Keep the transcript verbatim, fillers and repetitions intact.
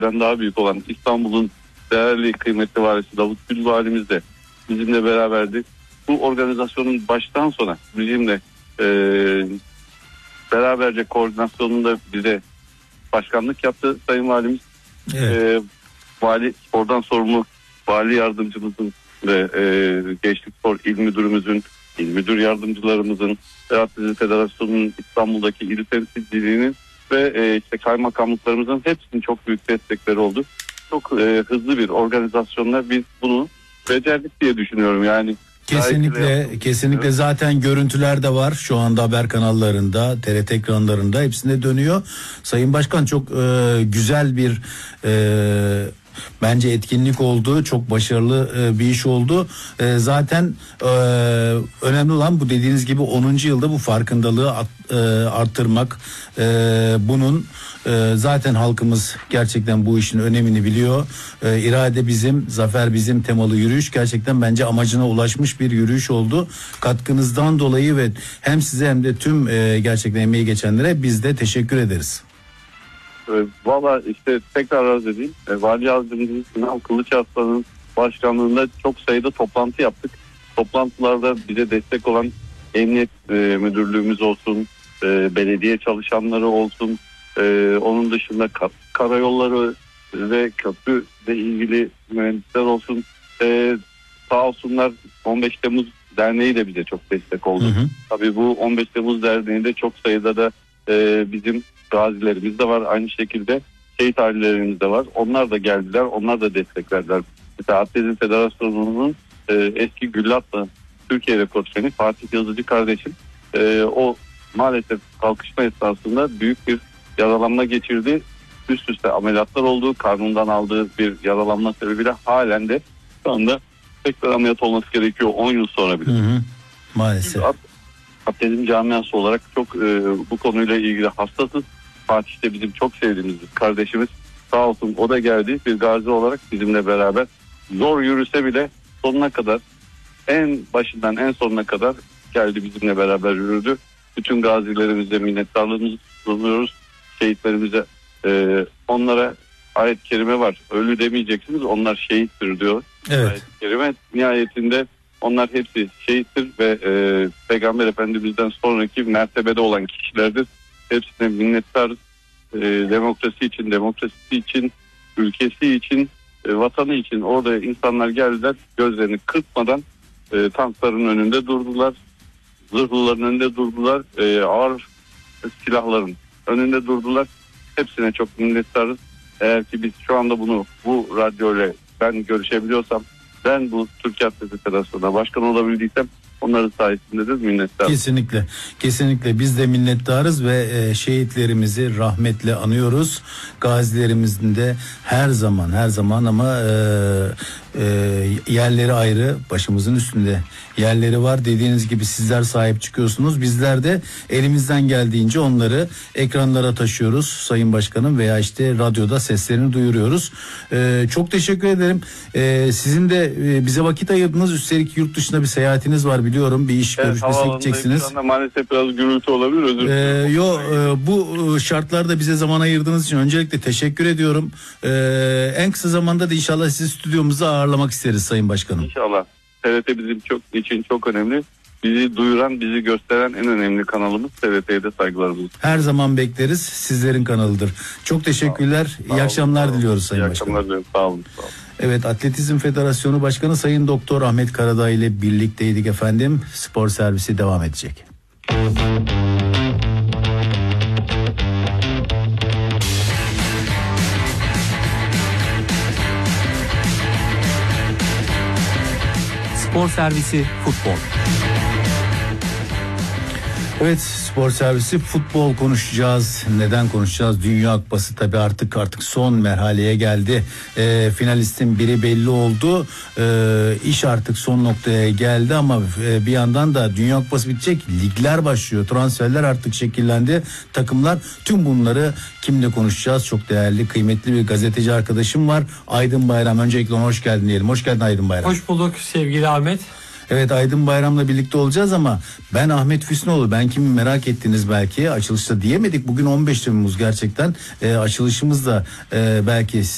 Fatih'ten daha büyük olan İstanbul'un değerli kıymetli valisi Davut Gül valimiz de bizimle beraberdi. Bu organizasyonun baştan sona bizimle e, beraberce koordinasyonunda bize başkanlık yaptı Sayın Valimiz. Evet. E, vali spordan sorumlu vali yardımcımızın ve e, Gençlik Spor İl Müdürümüzün, İl Müdür Yardımcılarımızın ve Atletizm Federasyonu'nun İstanbul'daki il temsilciliğinin ve e, işte kaymakamlıklarımızın hepsinin çok büyük destekleri oldu. Çok e, hızlı bir organizasyonla biz bunu becerdik diye düşünüyorum yani. Kesinlikle, kesinlikle zaten görüntüler de var şu anda haber kanallarında, T R T ekranlarında hepsinde dönüyor. Sayın Başkan çok e, güzel bir e, bence etkinlik oldu, çok başarılı e, bir iş oldu. E, zaten e, önemli olan bu dediğiniz gibi onuncu yılda bu farkındalığı at, e, arttırmak. E, bunun e, zaten halkımız gerçekten bu işin önemini biliyor. E, irade bizim, zafer bizim temalı yürüyüş gerçekten bence amacına ulaşmış bir yürüyüş oldu. Katkınızdan dolayı ve hem size hem de tüm e, gerçekten emeği geçenlere biz de teşekkür ederiz. Valla işte tekrar arz edeyim. E, Vali Yardımcımız Sinan Kılıçarslan'ın başkanlığında çok sayıda toplantı yaptık. Toplantılarda bize destek olan emniyet e, müdürlüğümüz olsun, e, belediye çalışanları olsun, e, onun dışında ka- karayolları ve köprü ile ilgili mühendisler olsun. E, sağ olsunlar on beş Temmuz Derneği de bize çok destek oldu. Hı hı. Tabii bu on beş Temmuz Derneği'nde çok sayıda da e, bizim gazilerimiz de var, aynı şekilde şehit ailelerimiz de var. Onlar da geldiler, onlar da desteklerler. Mesela Atletizm Federasyonu'nun e, eski Güllat'la Türkiye rekortmeni Fatih Yazıcı kardeşim e, o maalesef kalkışma esnasında büyük bir yaralanma geçirdi. Üst üste ameliyatlar oldu. Karnından aldığı bir yaralanma sebebiyle halen de şu anda tekrar ameliyat olması gerekiyor on yıl sonra bile. Hı hı. Maalesef. At, Atletizm camiası olarak çok e, bu konuyla ilgili hassasız. Fatih de bizim çok sevdiğimiz kardeşimiz, sağ olsun o da geldi bir gazi olarak bizimle beraber, zor yürüse bile sonuna kadar, en başından en sonuna kadar geldi bizimle beraber yürüdü. Bütün gazilerimize minnettarlığımızı sunuyoruz. Şehitlerimize e, onlara ayet-i kerime var. Ölü demeyeceksiniz, onlar şehittir diyor. Evet. Ayet-i kerime nihayetinde onlar hepsi şehittir ve e, Peygamber Efendimiz'den sonraki mertebede olan kişilerdir. Hepsine minnettarız. E, demokrasi için, demokrasisi için, ülkesi için, e, vatanı için orada insanlar geldiler. Gözlerini kırpmadan e, tankların önünde durdular. Zırhlıların önünde durdular. E, ağır silahların önünde durdular. Hepsine çok minnettarız. Eğer ki biz şu anda bunu bu radyoyla ben görüşebiliyorsam, ben bu Türkiye Atletizm Federasyonu'na başkan olabildiysem onların sayesinde de minnettarız. Kesinlikle. Kesinlikle biz de minnettarız ve e, şehitlerimizi rahmetle anıyoruz. Gazilerimizin de her zaman her zaman ama e, e, yerleri ayrı, başımızın üstünde yerleri var. Dediğiniz gibi sizler sahip çıkıyorsunuz. Bizler de elimizden geldiğince onları ekranlara taşıyoruz Sayın Başkanım veya işte radyoda seslerini duyuruyoruz. E, çok teşekkür ederim. E, sizin de e, bize vakit ayırdınız. Üstelik yurt dışında bir seyahatiniz var biliyorum. Bir iş evet, görüşmesine gideceksiniz. Maalesef biraz gürültü olabilir. Özür dilerim. Ee, yo e, bu şartlarda bize zaman ayırdığınız için öncelikle teşekkür ediyorum. Ee, en kısa zamanda da inşallah sizi stüdyomuza ağırlamak isteriz Sayın Başkanım. İnşallah. T R T bizim çok için çok önemli. Bizi duyuran, bizi gösteren en önemli kanalımız. T R T'ye de saygılarımız. Her zaman bekleriz. Sizlerin kanalıdır. Çok teşekkürler. Sağ olun. İyi Sağ akşamlar olun. diliyoruz Sayın İyi Başkanım. İyi akşamlar diliyorum. Sağ olun. Sağ olun. Evet, Atletizm Federasyonu Başkanı Sayın Doktor Ahmet Karadağ ile birlikteydik efendim. Spor servisi devam edecek. Spor servisi futbol. Evet, spor servisi futbol konuşacağız. Neden konuşacağız? Dünya Kupası tabii artık artık son merhaleye geldi. E, finalistin biri belli oldu. E, iş artık son noktaya geldi ama e, bir yandan da Dünya Kupası bitecek. Ligler başlıyor. Transferler artık şekillendi. Takımlar, tüm bunları kimle konuşacağız? Çok değerli, kıymetli bir gazeteci arkadaşım var. Aydın Bayram. Öncelikle ona hoş geldin diyelim. Hoş geldin Aydın Bayram. Hoş bulduk sevgili Ahmet. Evet, Aydın Bayram'la birlikte olacağız ama ben Ahmet Füsnoğlu, ben kimi merak ettiniz belki, açılışta diyemedik. Bugün on beş Temmuz gerçekten e, açılışımız da e, belki